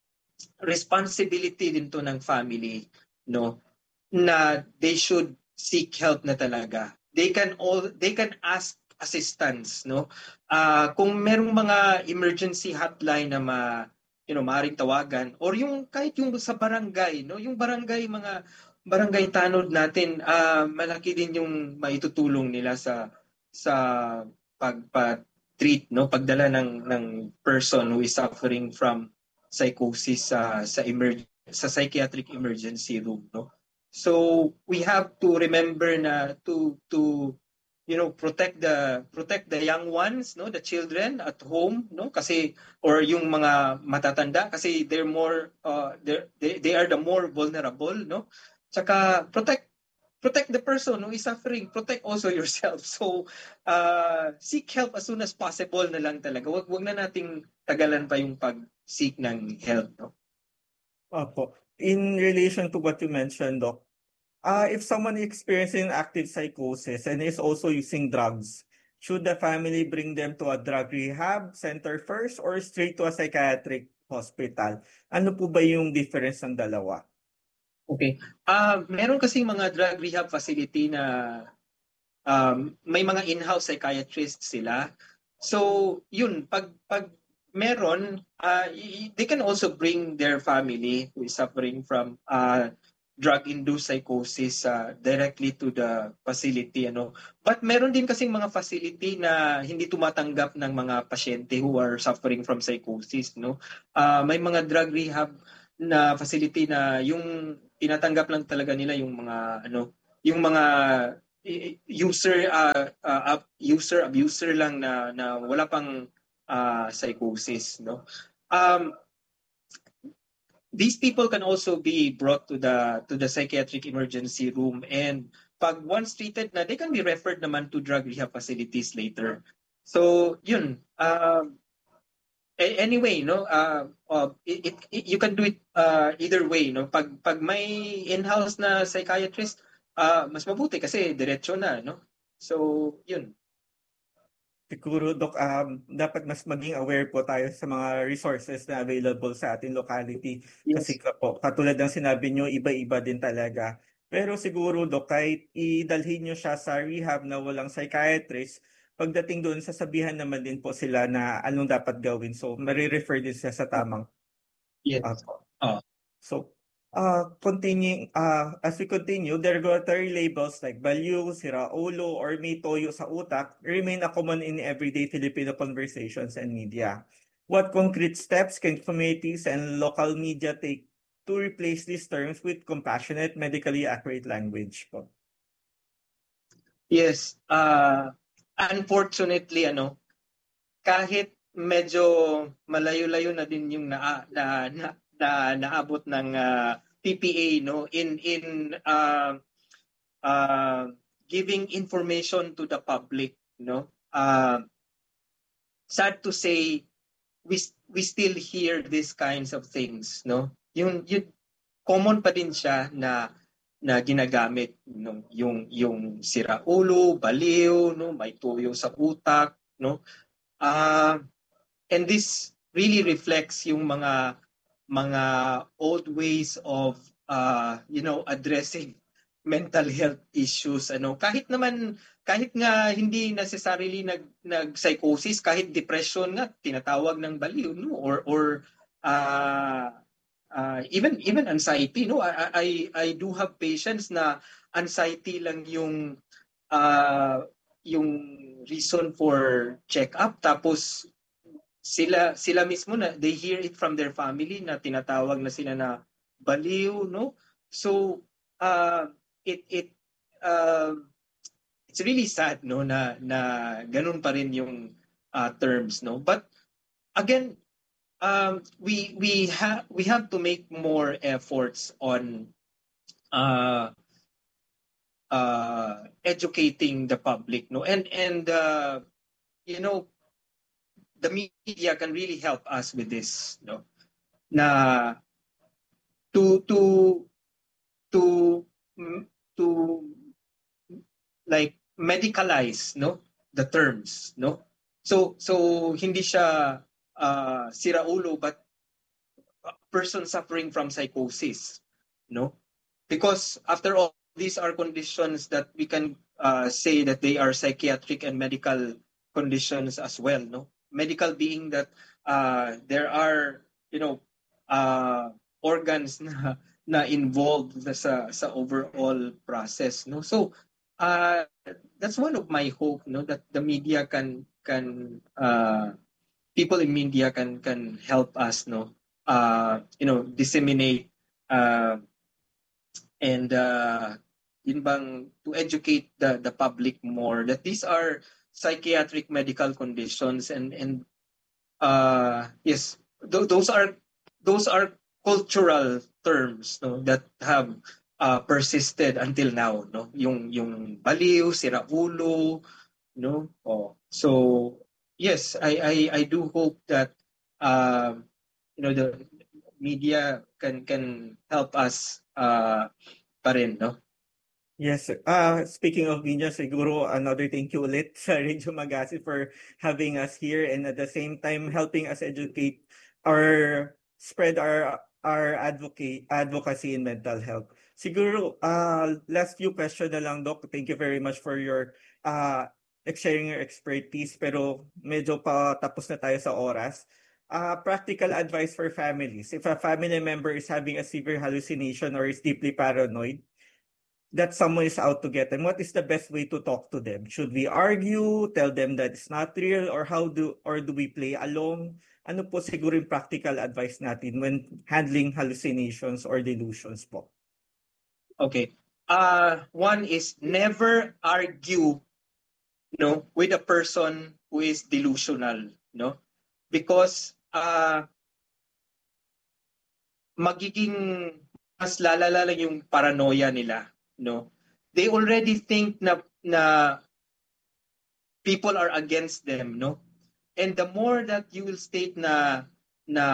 Speaker 2: responsibility din to ng family, no, na they should seek help na talaga. They can all they can ask assistance, no. Uh, kung merong mga emergency hotline na ma you know, maaring tawagan, or yung kahit yung sa barangay, no, yung barangay, mga barangay tanod natin, uh, malaki din yung maitutulong nila sa sa pagpa-treat, no, pagdala ng ng person who is suffering from psychosis sa sa emerg sa psychiatric emergency room, no. So we have to remember na to to you know, protect the protect the young ones, no, the children at home, no, kasi or yung mga matatanda kasi they're more uh they're, they they are the more vulnerable, no. Tsaka protect protect the person who is suffering, protect also yourself. So uh seek help as soon as possible na lang talaga. Wag wag na nating tagalan pa yung pag-seek ng help, no.
Speaker 1: Opo. In relation to what you mentioned, Doc, Uh, if someone experiencing active psychosis and is also using drugs, should the family bring them to a drug rehab center first or straight to a psychiatric hospital? Ano po ba yung difference ng dalawa?
Speaker 2: Okay. Uh, meron kasing mga drug rehab facility na um, may mga in-house psychiatrists sila. So, yun, pag, pag meron, uh, they can also bring their family who is suffering from uh, drug-induced psychosis uh, directly to the facility, ano. But meron din kasing mga facility na hindi tumatanggap ng mga pasyente who are suffering from psychosis, no. Uh, may mga drug rehab na facility na yung tinatanggap lang talaga nila yung mga ano, yung mga user uh, uh, user abuser lang na na wala pang uh, psychosis, no. Um, these people can also be brought to the to the psychiatric emergency room, and pag once treated na, they can be referred naman to drug rehab facilities later. So yun, uh, anyway, no, uh, uh, it, it, you can do it uh, either way, no. Pag pag may in-house na psychiatrist, uh, mas mabuti kasi diretso na, no. So yun.
Speaker 1: Siguro, Doc, um, dapat mas maging aware po tayo sa mga resources na available sa ating locality.
Speaker 2: Yes.
Speaker 1: Kasi po, katulad ng sinabi nyo, iba-iba din talaga. Pero siguro, Doc, kahit idalhin nyo siya sa rehab na walang psychiatrist, pagdating doon, sasabihan naman din po sila na anong dapat gawin. So, marirefer din siya sa tamang.
Speaker 2: Yes.
Speaker 1: Uh, oh. So, Uh, continuing, uh, as we continue, derogatory labels like baliw, siraulo, or may toyo sa utak remain a common in everyday Filipino conversations and media. What concrete steps can communities and local media take to replace these terms with compassionate, medically accurate language po?
Speaker 2: Yes. Uh, unfortunately, ano, kahit medyo malayo-layo na din yung na, na, na na naabot ng uh, P P A, no, in in uh, uh, giving information to the public, no. Uh, sad to say, we we still hear these kinds of things, no. Yung, yung common pa din siya na na ginagamit, no, yung yung siraulo, baliw, no, may toyo sa utak, no. Uh, and this really reflects yung mga mga old ways of uh, you know, addressing mental health issues, ano. Kahit naman, kahit nga hindi necessarily nag nag psychosis, kahit depression nga tinatawag ng baliw, no, or or uh, uh, even even anxiety, no. I I I do have patients na anxiety lang yung uh, yung reason for check-up, tapos sila sila mismo na they hear it from their family na tinatawag na sila na baliw, no. So uh it it uh, it's really sad, no, na na ganun pa rin yung uh, terms, no. But again, um we we have we have to make more efforts on uh uh educating the public, no. And and uh you know, the media can really help us with this, no, na to to to to like medicalize, no, the terms, no. So so hindi siya uh, siraulo, but a person suffering from psychosis, no, because after all, these are conditions that we can uh, say that they are psychiatric and medical conditions as well, no. Medical being that uh, there are, you know, uh, organs na na involved na sa sa overall process, no. So uh, that's one of my hope, no, that the media can can uh, people in media can can help us, no, uh, you know, disseminate uh, and uh, yun bang to educate the the public more that these are psychiatric medical conditions, and and uh yes, th- those are those are cultural terms, no, that have uh, persisted until now, no, yung yung baliw, siraulo, no. Oh, so yes, I I I do hope that uh, you know, the media can can help us uh pa rin, no.
Speaker 1: Yes, uh, speaking of media, siguro another thank you ulit sa Radio Magasi for having us here, and at the same time helping us educate or spread our our advocate advocacy in mental health. Siguro uh, last few question na lang, Doc. Thank you very much for your uh, sharing your expertise, pero medyo pa tapos na tayo sa oras. uh, practical advice for families. If a family member is having a severe hallucination or is deeply paranoid, that someone is out to get them, what is the best way to talk to them? Should we argue, tell them that it's not real, or how do or do we play along? Ano po siguro yung practical advice natin when handling hallucinations or delusions po?
Speaker 2: Okay. Uh, one is never argue, no, with a person who is delusional, no, because uh, magiging mas lalala lang yung paranoia nila, no. They already think na na people are against them, no. And the more that you will state na na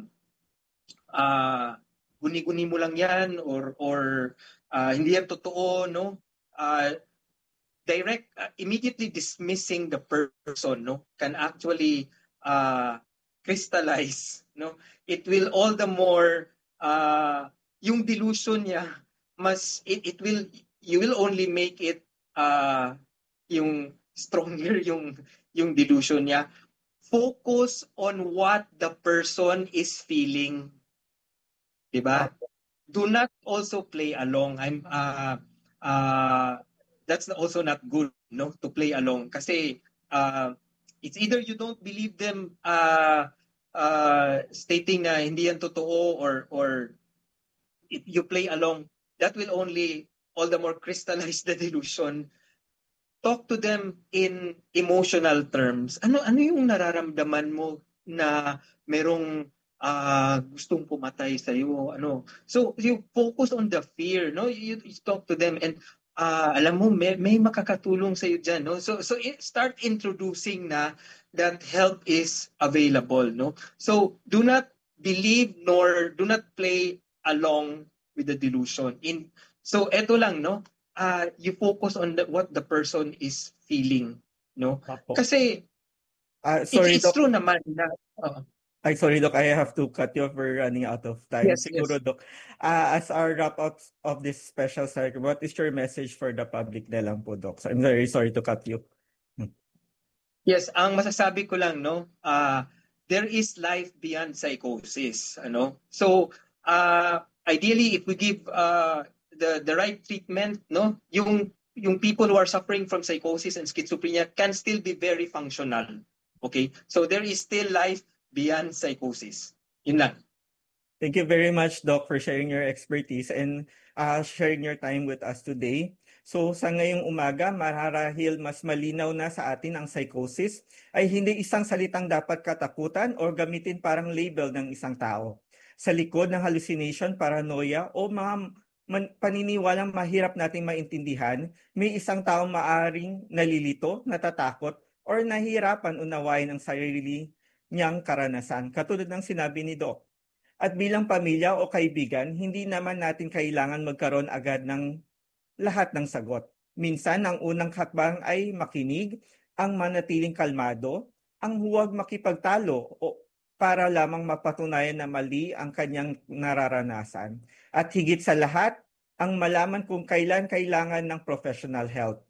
Speaker 2: uh, guni-guni mo lang yan or or uh, hindi yan totoo, no, uh, direct uh, immediately dismissing the person, no, can actually uh, crystallize, no. It will all the more uh, yung delusion niya mas it, it will you will only make it uh, yung stronger yung yung delusion niya. Focus on what the person is feeling, diba? Do not also play along. I'm uh, uh, that's also not good, no, to play along kasi uh, it's either you don't believe them uh, uh, stating na hindi yan totoo or or if you play along, that will only all the more crystallize the delusion. Talk to them in emotional terms. Ano ano yung nararamdaman mo na merong uh, gustong pumatay sa iyo, ano. So you focus on the fear, no? You, you talk to them and uh, alam mo may, may makakatulong sa iyo diyan, no? So so start introducing na that help is available, no? So do not believe nor do not play along with the delusion. In so eto lang, no? Uh, you focus on the, what the person is feeling, no?
Speaker 1: Apo.
Speaker 2: Kasi
Speaker 1: uh, sorry,
Speaker 2: it's, it's
Speaker 1: Doc.
Speaker 2: true naman na uh,
Speaker 1: Ay, sorry, Doc. I have to cut you off. We're running out of time.
Speaker 2: Yes,
Speaker 1: Siguro,
Speaker 2: yes.
Speaker 1: Doc, uh, as our wrap-up of this special cycle, what is your message for the public na lang po, Doc? So I'm very sorry to cut you. Hmm.
Speaker 2: Yes, ang masasabi ko lang, no, uh, there is life beyond psychosis, ano. So, uh, ideally, if we give uh, the the right treatment, no, yung yung people who are suffering from psychosis and schizophrenia can still be very functional. Okay, so there is still life beyond psychosis. Yun lang.
Speaker 1: Thank you very much, Doc, for sharing your expertise and uh, sharing your time with us today. So sa ngayong umaga, marahil mas malinaw na sa atin ang psychosis ay hindi isang salitang dapat katakutan o gamitin parang label ng isang tao. Sa likod ng hallucination, paranoia o mga man- paniniwalang mahirap nating maintindihan, may isang taong maaring nalilito, natatakot, or nahihirapan unawain ang sarili niyang karanasan. Katulad ng sinabi ni Doc. At bilang pamilya o kaibigan, hindi naman natin kailangan magkaroon agad ng lahat ng sagot. Minsan, ang unang hakbang ay makinig, ang manatiling kalmado, ang huwag makipagtalo o para lamang mapatunayan na mali ang kanyang nararanasan. At higit sa lahat, ang malaman kung kailan kailangan ng professional help.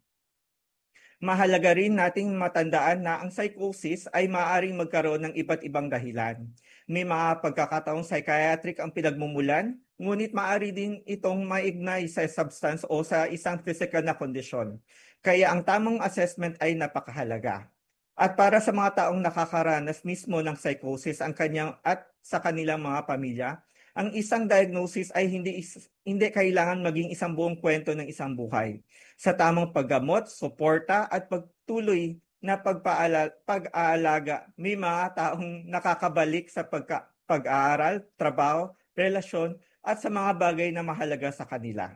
Speaker 1: Mahalaga rin nating matandaan na ang psychosis ay maaaring magkaroon ng iba't ibang dahilan. May mga pagkakataong psychiatric ang pinagmumulan, ngunit maaari din itong maignay sa substance o sa isang physical na kondisyon. Kaya ang tamang assessment ay napakahalaga. At para sa mga taong nakakaranas mismo ng psychosis ang kanyang at sa kanilang mga pamilya, ang isang diagnosis ay hindi is, hindi kailangan maging isang buong kwento ng isang buhay. Sa tamang paggamot, suporta at pagtuloy na pagpaala, pag-aalaga, may mga taong nakakabalik sa pagka, pag-aaral, trabaho, relasyon at sa mga bagay na mahalaga sa kanila.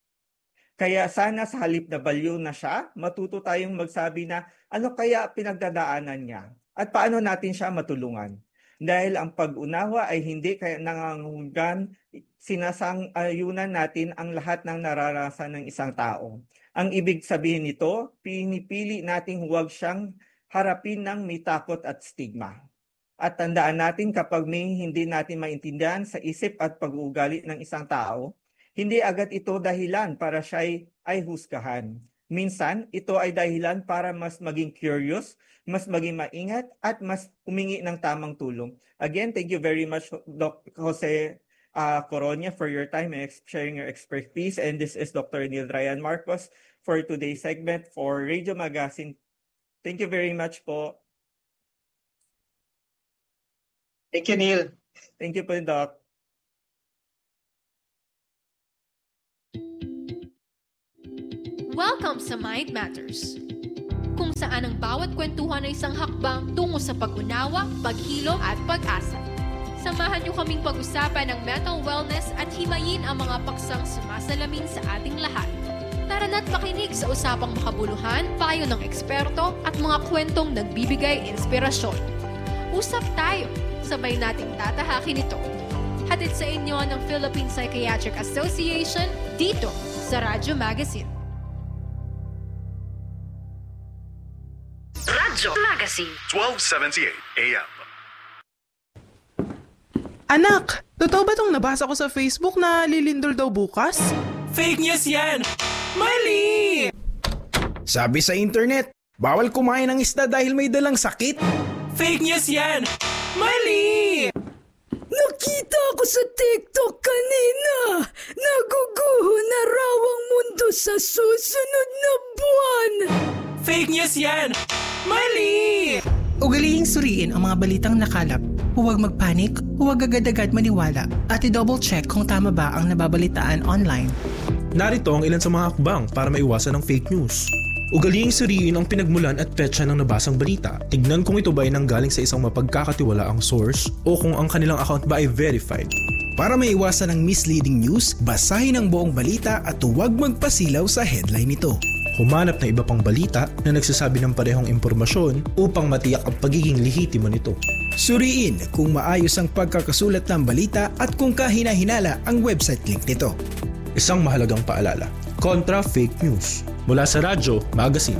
Speaker 1: Kaya sana sa halip na baliw na siya, matuto tayong magsabi na ano kaya pinagdadaanan niya at paano natin siya matulungan. Dahil ang pag-unawa ay hindi kaya nangangahulugan, sinasang-ayunan natin ang lahat ng nararasan ng isang tao. Ang ibig sabihin nito, pinipili nating huwag siyang harapin ng may takot at stigma. At tandaan natin kapag may hindi natin maintindihan sa isip at pag-uugali ng isang tao, hindi agad ito dahilan para siya ay husgahan. Minsan, ito ay dahilan para mas maging curious, mas maging maingat, at mas humingi ng tamang tulong. Again, thank you very much, Doc Jose uh, Coronia, for your time and sharing your expertise. And this is Doctor Neil Ryan Marcos for today's segment for Radio Magazine. Thank you very much po.
Speaker 2: Thank you, Neil.
Speaker 1: Thank you po, Doc.
Speaker 3: Welcome sa Mind Matters, kung saan ang bawat kwentuhan ay isang hakbang tungo sa pag-unawa, paghilom at pag-asa. Samahan niyo kaming pag-usapan ng mental wellness at himayin ang mga paksang sumasalamin sa ating lahat. Tara na't makinig sa usapang makabuluhan, payo ng eksperto at mga kwentong nagbibigay inspirasyon. Usap tayo, sabay nating tatahakin ito. Hatid sa inyo ng Philippine Psychiatric Association dito sa Radyo Magazine.
Speaker 4: Radyo Magazine,
Speaker 5: twelve seventy-eight A M.
Speaker 6: Anak, totoo ba tong nabasa ko sa Facebook na lilindol daw bukas?
Speaker 7: Fake news yan! Mali!
Speaker 8: Sabi sa internet, bawal kumain ng isda dahil may dalang sakit.
Speaker 7: Fake news yan! Mali!
Speaker 9: Nakita ko sa TikTok kanina. Naguguho na raw ang mundo sa susunod na buwan.
Speaker 7: Fake news yan! Mali!
Speaker 6: Ugalihing suriin ang mga balitang nakalap. Huwag magpanik, huwag agad-agad maniwala, at i-double check kung tama ba ang nababalitaan online.
Speaker 10: Narito ang ilan sa mga hakbang para maiwasan ang fake news. Ugalihing suriin ang pinagmulan at petsa ng nabasang balita. Tignan kung ito ba ay nanggaling sa isang mapagkakatiwalaang source o kung ang kanilang account ba ay verified.
Speaker 8: Para maiwasan ang misleading news, basahin ang buong balita at huwag magpasilaw sa headline nito.
Speaker 10: Humanap ng iba pang balita na nagsasabi ng parehong impormasyon upang matiyak ang pagiging lehitimo nito.
Speaker 8: Suriin kung maayos ang pagkakasulat ng balita at kung kahina-hinala ang website link nito.
Speaker 10: Isang mahalagang paalala, kontra fake news. Mula sa Radyo Magazine.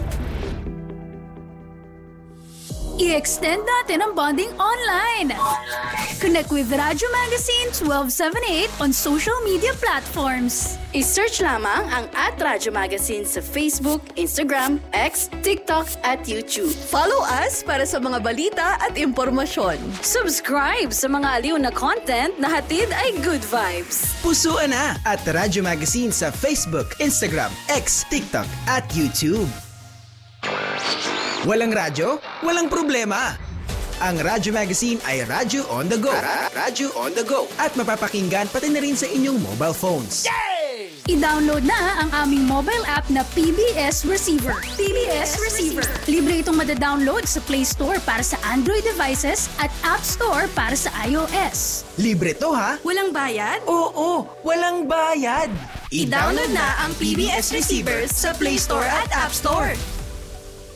Speaker 11: I-extend natin ang bonding online. Connect with Radyo Magazine twelve seventy-eight on social media platforms.
Speaker 12: I-search lamang ang at Radyo Magazine sa Facebook, Instagram, X, TikTok at YouTube.
Speaker 13: Follow us para sa mga balita at impormasyon.
Speaker 12: Subscribe sa mga aliw na content na hatid ay good vibes.
Speaker 8: Pusuan na at Radyo Magazine sa Facebook, Instagram, X, TikTok at YouTube. Walang radyo? Walang problema! Ang Radyo Magazine ay Radyo on the go. Radyo on the go. At mapapakinggan pati na rin sa inyong mobile phones.
Speaker 11: Yay! I-download na ang aming mobile app na P B S Receiver. P B S Receiver. Libre itong madadownload sa Play Store para sa Android devices at App Store para sa iOS.
Speaker 8: Libre to ha?
Speaker 13: Walang bayad?
Speaker 8: Oo, walang bayad.
Speaker 13: I-download na ang P B S Receiver sa Play Store at App Store.